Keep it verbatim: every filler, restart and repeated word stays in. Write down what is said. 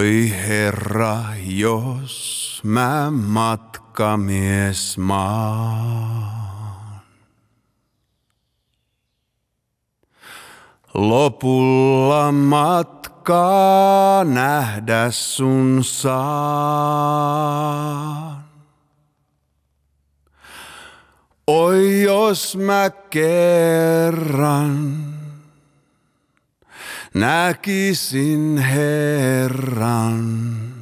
Oi Herra, jos mä matkamies maan, lopulla matkaa nähdä sun saan. Oi jos mä kerran näkisin Herran.